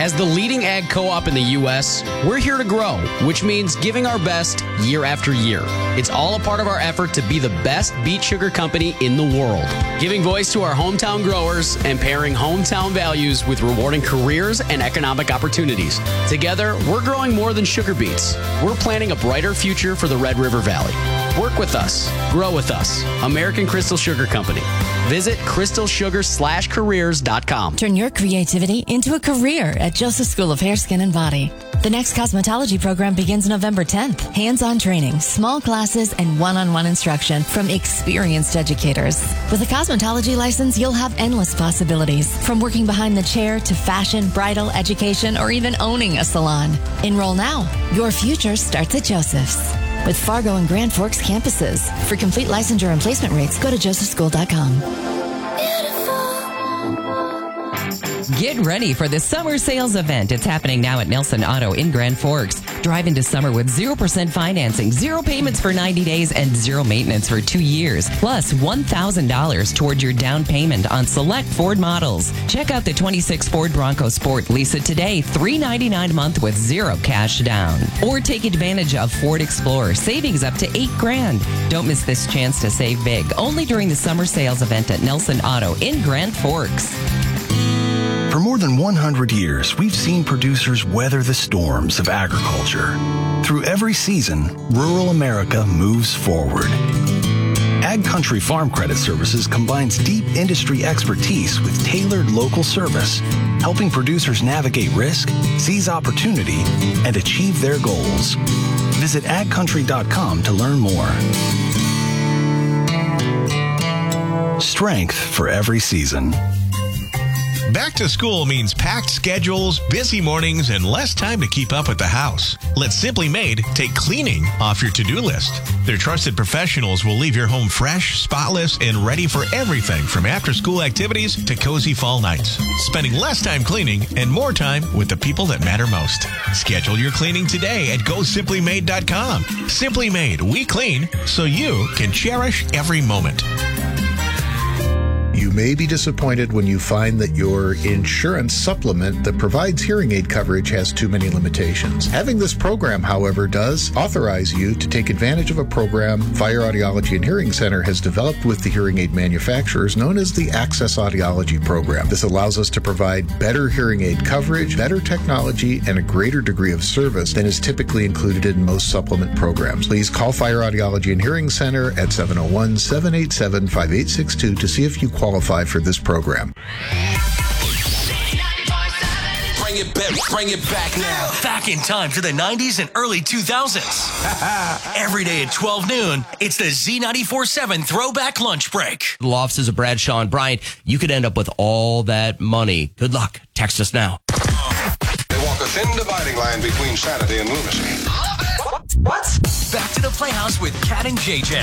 As the leading ag co-op in the U.S., we're here to grow, which means giving our best year after year. It's all a part of our effort to be the best beet sugar company in the world, giving voice to our hometown growers and pairing hometown values with rewarding careers and economic opportunities. Together, we're growing more than sugar beets. We're planning a brighter future for the Red River Valley. Work with us. Grow with us. American Crystal Sugar Company. Visit crystalsugar/careers.com. Turn your creativity into a career at Joseph School of Hair, Skin, and Body. The next cosmetology program begins November 10th. Hands-on training, small classes, and one-on-one instruction from experienced educators. With a cosmetology license, you'll have endless possibilities, from working behind the chair to fashion, bridal, education, or even owning a salon. Enroll now. Your future starts at Joseph's. With Fargo and Grand Forks campuses. For complete licensure and placement rates, go to josephschool.com. Get ready for the summer sales event. It's happening now at Nelson Auto in Grand Forks. Drive into summer with 0% financing, 0 payments for 90 days, and 0 maintenance for 2 years. Plus $1,000 towards your down payment on select Ford models. Check out the 26 Ford Bronco Sport. Lease it today, $399 a month with 0 cash down. Or take advantage of Ford Explorer. Savings up to $8,000. Don't miss this chance to save big. Only during the summer sales event at Nelson Auto in Grand Forks. For more than 100 years, we've seen producers weather the storms of agriculture. Through every season, rural America moves forward. Ag Country Farm Credit Services combines deep industry expertise with tailored local service, helping producers navigate risk, seize opportunity, and achieve their goals. Visit agcountry.com to learn more. Strength for every season. Back to school means packed schedules, busy mornings, and less time to keep up with the house. Let Simply Made take cleaning off your to-do list. Their trusted professionals will leave your home fresh, spotless, and ready for everything from after-school activities to cozy fall nights. Spending less time cleaning and more time with the people that matter most. Schedule your cleaning today at GoSimplyMade.com. Simply Made, we clean so you can cherish every moment. You may be disappointed when you find that your insurance supplement that provides hearing aid coverage has too many limitations. Having this program, however, does authorize you to take advantage of a program Fire Audiology and Hearing Center has developed with the hearing aid manufacturers known as the Access Audiology Program. This allows us to provide better hearing aid coverage, better technology, and a greater degree of service than is typically included in most supplement programs. Please call Fire Audiology and Hearing Center at 701-787-5862 to see if you qualify for this program. Bring it back now. Back in time to the 90s and early 2000s. Every day at 12 noon, it's the Z94.7 Throwback Lunch Break. The law offices of Bradshaw and Bryant, you could end up with all that money. Good luck. Text us now. They walk a thin dividing line between sanity and lunacy. What? Back to the Playhouse with Kat and JJ.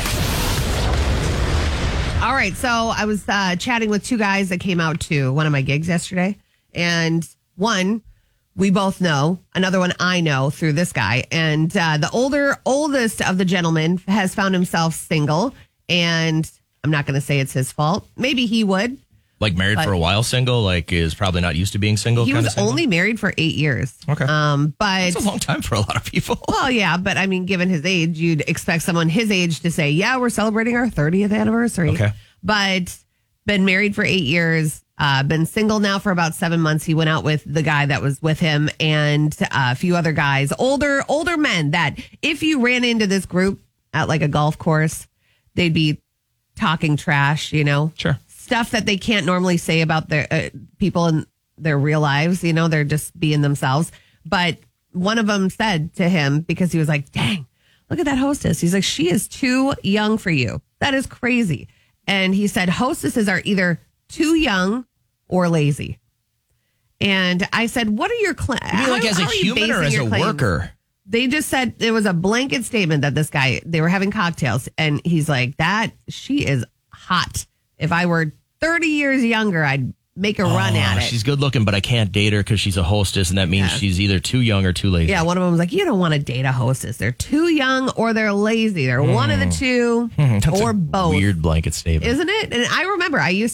All right, so I was chatting with 2 guys that came out to one of my gigs yesterday, and one we both know, another one I know through this guy, and the oldest of the gentlemen has found himself single, and I'm not going to say it's his fault. Maybe he would. Like married for a while single, like is probably not used to being single. He was only married for 8 years. Okay. But that's a long time for a lot of people. Well, yeah, but I mean, given his age, you'd expect someone his age to say, yeah, we're celebrating our 30th anniversary. Okay. But been married for 8 years, been single now for about 7 months. He went out with the guy that was with him and a few other guys, older men that if you ran into this group at like a golf course, they'd be talking trash, you know? Sure. Stuff that they can't normally say about their people in their real lives. You know, they're just being themselves. But one of them said to him, because he was like, dang, look at that hostess. He's like, she is too young for you. That is crazy. And he said, hostesses are either too young or lazy. And I said, what are your claims? Like as a human or as a worker? They just said it was a blanket statement that this guy, they were having cocktails. And he's like, she is hot. If I were 30 years younger, I'd make a run at it. She's good looking, but I can't date her because she's a hostess, and that means she's either too young or too lazy. Yeah, one of them was like, you don't want to date a hostess. They're too young or they're lazy. They're one of the two or both. Weird blanket statement. Isn't it? And I remember I used